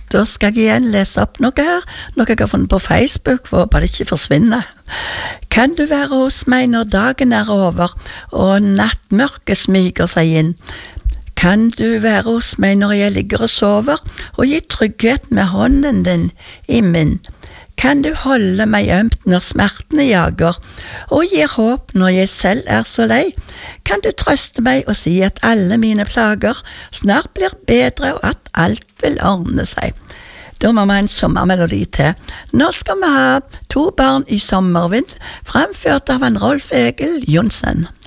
Da skal jeg igjen lese opp noe her, noe jeg har funnet på Facebook, for bare det ikke forsvinner. Kan du være hos meg når dagen er over, og nattmørket smyger seg inn? Kan du være hos meg når jeg ligger og sover, og gi trygghet med hånden din i min? Kan du holde meg ømt når smertene jager, og gir håp når jeg selv er så lei? Kan du trøste meg og si at alle mine plager snart blir bedre, og at alt vil ordne seg? Da må vi ha en sommermelodi til. Nå skal vi ha 2 barn i sommervind, fremført av en Rolf Egil Johnsen.